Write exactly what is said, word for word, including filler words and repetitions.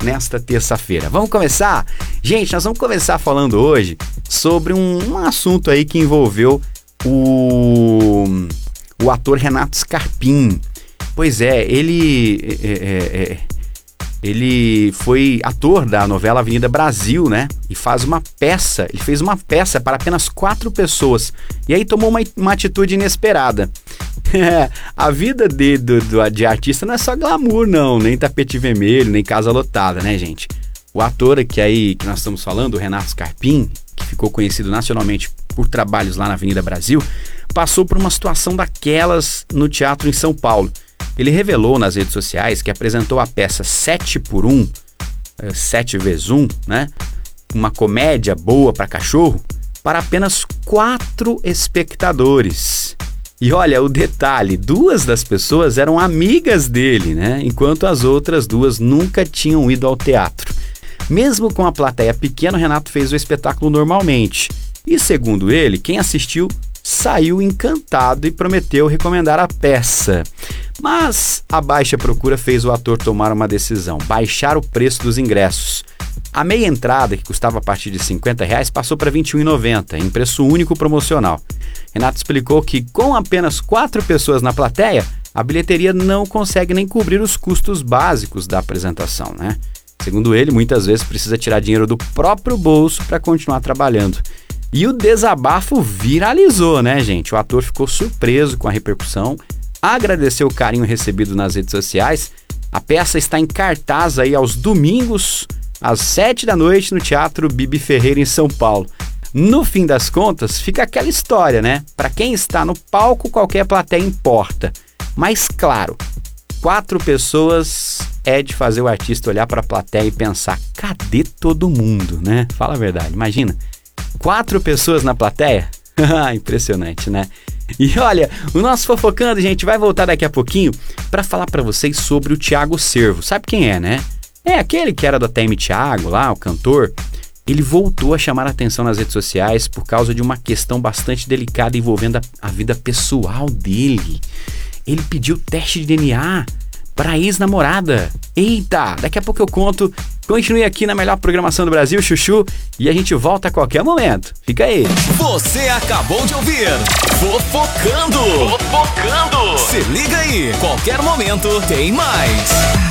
nesta terça-feira. Vamos começar? Gente, nós vamos começar falando hoje sobre um, um assunto aí que envolveu o, o ator Renato Scarpim. Pois é, ele, é, é, é, ele foi ator da novela Avenida Brasil, né? E faz uma peça, ele fez uma peça para apenas quatro pessoas. E aí tomou uma, uma atitude inesperada. A vida de, do, do, de artista não é só glamour, não, nem tapete vermelho, nem casa lotada, né, gente? O ator que aí que nós estamos falando, o Renato Scarpim, que ficou conhecido nacionalmente por trabalhos lá na Avenida Brasil, passou por uma situação daquelas no teatro em São Paulo. Ele revelou nas redes sociais que apresentou a peça sete por um, sete vezes um, né? Uma comédia boa para cachorro, para apenas quatro espectadores. E olha, o detalhe, duas das pessoas eram amigas dele, né? Enquanto as outras duas nunca tinham ido ao teatro. Mesmo com a plateia pequena, o Renato fez o espetáculo normalmente. E segundo ele, quem assistiu saiu encantado e prometeu recomendar a peça. Mas a baixa procura fez o ator tomar uma decisão, baixar o preço dos ingressos. A meia entrada, que custava a partir de cinquenta reais, passou para vinte e um reais e noventa centavos, em preço único promocional. Renato explicou que com apenas quatro pessoas na plateia, a bilheteria não consegue nem cobrir os custos básicos da apresentação, né? Segundo ele, muitas vezes precisa tirar dinheiro do próprio bolso para continuar trabalhando. E o desabafo viralizou, né, gente? O ator ficou surpreso com a repercussão, agradeceu o carinho recebido nas redes sociais. A peça está em cartaz aí aos domingos, às sete da noite, no Teatro Bibi Ferreira, em São Paulo. No fim das contas, fica aquela história, né? Para quem está no palco, qualquer plateia importa. Mas, claro, quatro pessoas é de fazer o artista olhar para a plateia e pensar, cadê todo mundo, né? Fala a verdade, imagina. Quatro pessoas na plateia? Impressionante, né? E olha, o nosso Fofocando, gente, vai voltar daqui a pouquinho para falar para vocês sobre o Thiago Servo. Sabe quem é, né? É aquele que era do A T M Thiago lá, o cantor. Ele voltou a chamar a atenção nas redes sociais por causa de uma questão bastante delicada envolvendo a, a vida pessoal dele. Ele pediu teste de D N A para ex-namorada. Eita, daqui a pouco eu conto. Continue aqui na melhor programação do Brasil, Chuchu, e a gente volta a qualquer momento. Fica aí. Você acabou de ouvir Fofocando. Fofocando. Se liga aí, qualquer momento tem mais.